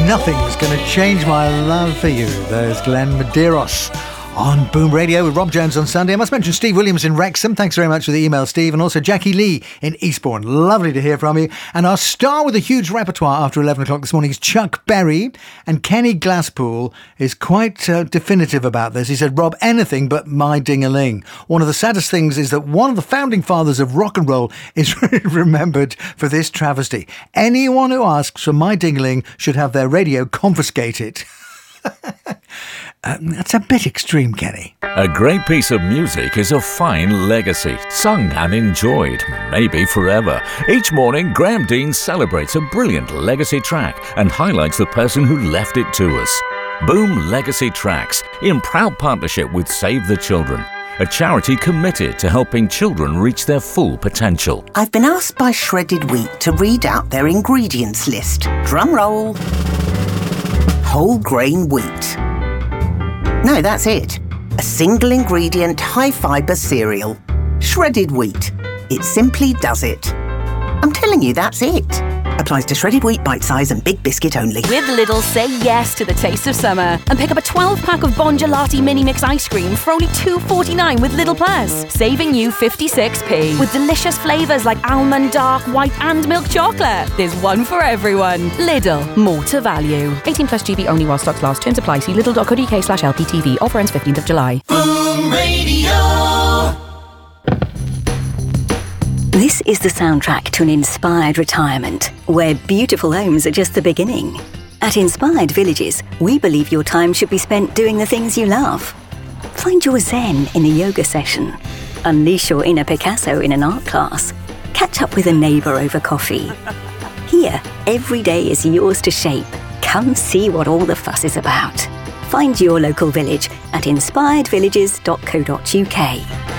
Nothing's going to change my love for you. There's Glenn Medeiros on Boom Radio with Rob Jones on Sunday. I must mention Steve Williams in Wrexham. Thanks very much for the email, Steve. And also Jackie Lee in Eastbourne. Lovely to hear from you. And our star with a huge repertoire after 11 o'clock this morning is Chuck Berry. And Kenny Glasspool is quite definitive about this. He said, Rob, anything but My Ding-a-Ling. One of the saddest things is that one of the founding fathers of rock and roll is remembered for this travesty. Anyone who asks for My Ding-a-Ling should have their radio confiscated. That's a bit extreme, Kenny. A great piece of music is a fine legacy, sung and enjoyed, maybe forever. Each morning, Graham Dean celebrates a brilliant legacy track and highlights the person who left it to us. Boom Legacy Tracks, in proud partnership with Save the Children, a charity committed to helping children reach their full potential. I've been asked by Shredded Wheat to read out their ingredients list. Drum roll. Whole grain wheat. No, that's it. A single ingredient, high fibre cereal. Shredded wheat. It simply does it. I'm telling you, that's it. Applies to shredded wheat, bite size and big biscuit only. With Lidl, say yes to the taste of summer and pick up a 12-pack of Bon Gelati Mini Mix ice cream for only $2.49 with Lidl Plus, saving you 56p. With delicious flavours like almond, dark, white and milk chocolate. There's one for everyone. Lidl, more to value. 18 plus GB only while stocks last. Terms apply. See lidl.co.uk/LPTV. Offer ends 15th of July. Boom Radio. This is the soundtrack to an inspired retirement, where beautiful homes are just the beginning. At Inspired Villages, we believe your time should be spent doing the things you love. Find your zen in a yoga session. Unleash your inner Picasso in an art class. Catch up with a neighbour over coffee. Here, every day is yours to shape. Come see what all the fuss is about. Find your local village at inspiredvillages.co.uk.